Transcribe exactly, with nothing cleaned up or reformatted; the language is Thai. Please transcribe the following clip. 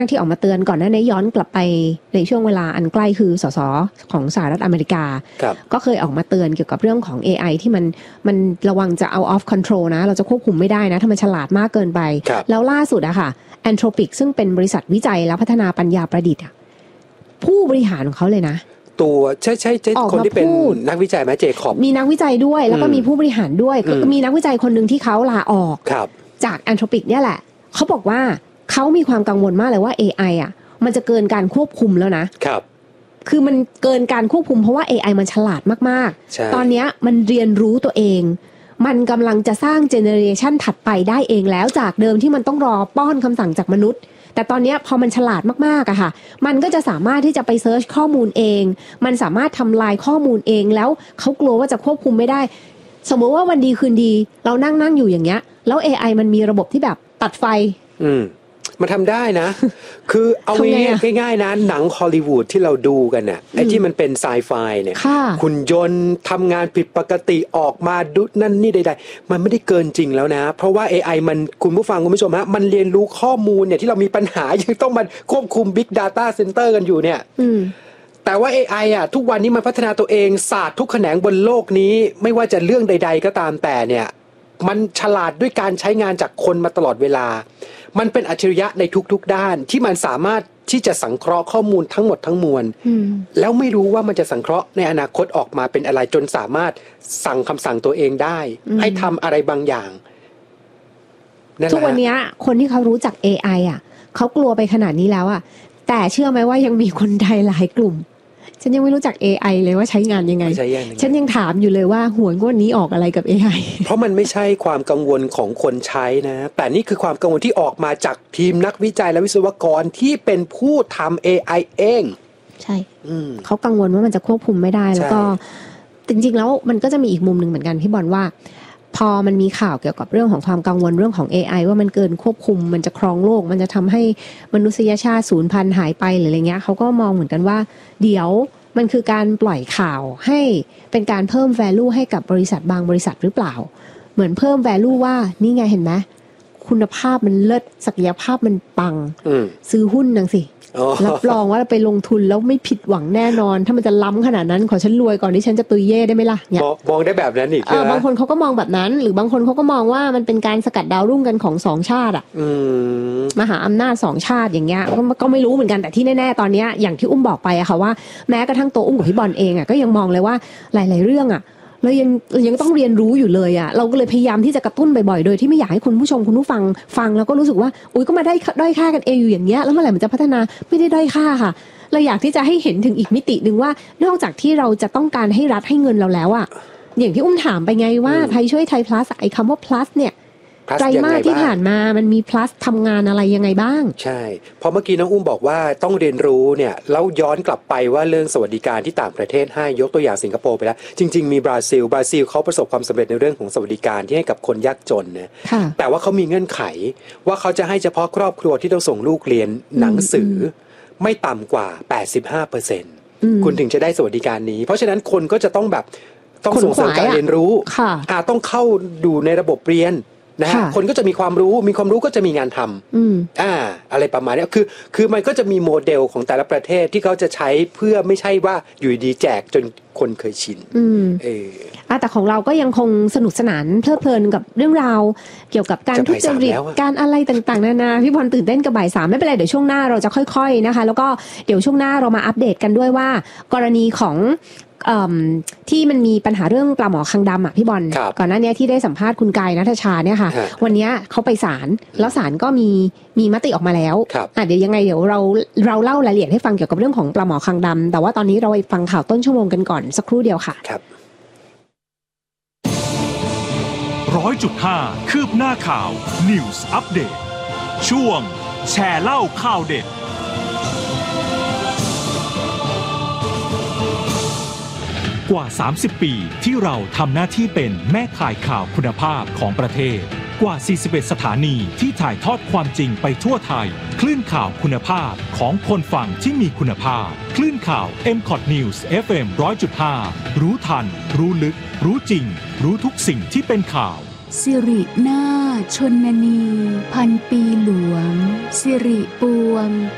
ที่ออกมาเตือนก่อนหน้านี้ย้อนกลับไปในช่วงเวลาอันใกล้คือสสของสหรัฐอเมริกาก็เคยออกมาเตือนเกี่ยวกับเรื่องของ เอ ไอ ที่มันมันระวังจะเอา off control นะเราจะควบคุมไม่ได้นะถ้ามันฉลาดมากเกินไปแล้วล่าสุดอะค่ะ Anthropic ซึ่งเป็นบริษัทวิจัยและพัฒนาปัญญาประดิษฐ์ผู้บริหารของเขาเลยนะตัวใช่ใช่ใช่คนที่เป็นนักวิจัยไหมเจคอบมีนักวิจัยด้วยแล้วก็มีผู้บริหารด้วยมีนักวิจัยคนหนึ่งที่เขาลาออกจาก Anthropic เนี่ยแหละเขาบอกว่าเขามีความกังวลมากเลยว่า เอ ไอ อ่ะมันจะเกินการควบคุมแล้วนะครับคือมันเกินการควบคุมเพราะว่า เอ ไอ มันฉลาดมากๆตอนนี้มันเรียนรู้ตัวเองมันกำลังจะสร้างเจเนอเรชันถัดไปได้เองแล้วจากเดิมที่มันต้องรอป้อนคำสั่งจากมนุษย์แต่ตอนนี้พอมันฉลาดมากๆอะค่ะมันก็จะสามารถที่จะไปเซิร์ชข้อมูลเองมันสามารถทำลายข้อมูลเองแล้วเขากลัวว่าจะควบคุมไม่ได้สมมติว่าวันดีคืนดีเรานั่งนั่งอยู่อย่างเงี้ยแล้ว เอ ไอ มันมีระบบที่แบบตัดไฟอืมมันทำได้นะ คือเอาง่ายๆนะหนังฮอลลีวูดที่เราดูกันน่ะไอ้ที่มันเป็นไซไฟเนี่ยคุณยนต์ทำงานผิดปกติออกมาดุนั่นนี่ใดๆมันไม่ได้เกินจริงแล้วนะเพราะว่า เอ ไอ มันคุณผู้ฟังคุณผู้ชมฮะมันเรียนรู้ข้อมูลเนี่ยที่เรามีปัญหายังต้องมาควบคุม Big Data Center กันอยู่เนี่ยแต่ว่า เอ ไอ อ่ะทุกวันนี้มันพัฒนาตัวเองศาสตร์ทุกแขนงบนโลกนี้ไม่ว่าจะเรื่องใดๆก็ตามแต่เนี่ยมันฉลาดด้วยการใช้งานจากคนมาตลอดเวลามันเป็นอัจฉริยะในทุกๆด้านที่มันสามารถที่จะสังเคราะห์ข้อมูลทั้งหมดทั้งมวลแล้วไม่รู้ว่ามันจะสังเคราะห์ในอนาคตออกมาเป็นอะไรจนสามารถสั่งคำสั่งตัวเองได้ให้ทำอะไรบางอย่างทุกวันนี้คนที่เขารู้จัก เอ ไอ อ่ะเขากลัวไปขนาดนี้แล้วอ่ะแต่เชื่อไหมว่ายังมีคนไทยหลายกลุ่มฉันยังไม่รู้จัก เอ ไอ เลยว่าใช้งานยังไงฉันยังถามอยู่เลยว่าหวยงวดนี้ออกอะไรกับ เอ ไอเพราะมันไม่ใช่ความกังวลของคนใช้นะแต่นี่คือความกังวลที่ออกมาจากทีมนักวิจัยและวิศวกรที่เป็นผู้ทำ เอ ไอ เองใช่เขากังวลว่ามันจะควบคุมไม่ได้แล้วก็จริงๆแล้วมันก็จะมีอีกมุมนึงเหมือนกันพี่บอลว่าพอมันมีข่าวเกี่ยวกับเรื่องของความกังวลเรื่องของ เอ ไอ ว่ามันเกินควบคุมมันจะครองโลกมันจะทำให้มนุษยชาติสูญพันธุ์หายไปหรืออะไรเงี้ยเขาก็มองเหมือนกันว่าเดี๋ยวมันคือการปล่อยข่าวให้เป็นการเพิ่ม value ให้กับบริษัทบางบริษัทหรือเปล่าเหมือนเพิ่ม value ว่านี่ไงเห็นไหมคุณภาพมันเลิศศักยภาพมันปังซื้อหุ้นนังสิรับรองว่าไปลงทุนแล้วไม่ผิดหวังแน่นอนถ้ามันจะล้ำขนาดนั้นขอฉันรวยก่อนที่ฉันจะตุยเย่ได้ไหมล่ะเนี่ยมองได้แบบนั้นอีกใช่ไหมบางคนเขาก็มองแบบนั้นหรือบางคนเขาก็มองว่ามันเป็นการสกัดดาวรุ่งกันของสองชาติอ่ะมหาอำนาจสองชาติอย่างเงี้ยก็ไม่รู้เหมือนกันแต่ที่แน่ๆตอนนี้อย่างที่อุ้มบอกไปอะค่ะว่าแม้กระทั่งตัวอุ้มกับพี่บอลเองอะก็ยังมองเลยว่าหลายๆเรื่องอะเรายังยังต้องเรียนรู้อยู่เลยอ่ะเราก็เลยพยายามที่จะกระตุ้นบ่อยๆโดยที่ไม่อยากให้คุณผู้ชมคุณผู้ฟังฟังแล้วก็รู้สึกว่าอุ๊ยก็มาได้ด้อยค่ากันเองอยู่อย่างเงี้ยแล้วเมื่อไหร่มันจะพัฒนาไม่ได้ด้อยค่าค่ะเราอยากที่จะให้เห็นถึงอีกมิตินึงว่านอกจากที่เราจะต้องการให้รัฐให้เงินเราแล้วอ่ะอย่างที่อุ้มถามไปไงว่าไทยช่วยไทย plus ไอ้คำว่า plus เนี่ยไตรมาสที่ผ่านมามันมี plus ทำงานอะไรยังไงบ้างใช่พอเมื่อกี้น้องอุ้มบอกว่าต้องเรียนรู้เนี่ยแล้วย้อนกลับไปว่าเรื่องสวัสดิการที่ต่างประเทศให้ยกตัวอย่างสิงคโปร์ไปแล้วจริงๆมีบราซิลบราซิลเขาประสบความสำเร็จในเรื่องของสวัสดิการที่ให้กับคนยากจนนะแต่ว่าเขามีเงื่อนไขว่าเขาจะให้เฉพาะครอบครัวที่ต้องส่งลูกเรียนหนังสือไม่ต่ำกว่า แปดสิบห้าเปอร์เซ็นต์ คุณถึงจะได้สวัสดิการนี้เพราะฉะนั้นคนก็จะต้องแบบต้องส่งเสริมการเรียนรู้อ่าต้องเข้าดูในระบบเรียนนะฮะคนก็จะมีความรู้มีความรู้ก็จะมีงานทำอ่าอะไรประมาณนี้คือคือมันก็จะมีโมเดลของแต่ละประเทศที่เขาจะใช้เพื่อไม่ใช่ว่าอยู่ดีแจกจนคนเคยชินเอออ่ะแต่ของเราก็ยังคงสนุกสนานเพลิดเพลินกับเรื่องราวเกี่ยวกับการทุจริตการอะไรต่างๆนานาพี่บอลตื่นเต้นกับบ่ายสามไม่เป็นไรเดี๋ยวช่วงหน้าเราจะค่อยๆนะคะแล้วก็เดี๋ยวช่วงหน้าเรามาอัปเดตกันด้วยว่ากรณีของที่มันมีปัญหาเรื่องปลาหมอคางดำอ่ะพี่บอลก่อนหน้านี้ที่ได้สัมภาษณ์คุณกายณัฐชาเนี่ยค่ะวันนี้เขาไปศาลแล้วศาลก็มีมีมติออกมาแล้วอ่ะเดี๋ยวยังไงเดี๋ยวเราเราเล่ารายละเอียดให้ฟังเกี่ยวกับเรื่องของปลาหมอคางดำแต่ว่าตอนนี้เราไปฟังข่าวต้นชั่วโมงกันก่อนสักครู่เดียวค่ะครับร้อยจุดห้าคืบหน้าข่าว News Update ช่วงแชร์เล่าข่าวเด็ดกว่าสามสิบปีที่เราทำหน้าที่เป็นแม่ข่ายข่าวคุณภาพของประเทศกว่าสี่สิบเอ็ดสถานีที่ถ่ายทอดความจริงไปทั่วไทยคลื่นข่าวคุณภาพของคนฟังที่มีคุณภาพคลื่นข่าว เอ็ม คอท News เอฟ เอ็ม หนึ่งร้อยจุดห้า รู้ทันรู้ลึกรู้จริงรู้ทุกสิ่งที่เป็นข่าวสิรินาถชนนีพันปีหลวงสิริปวง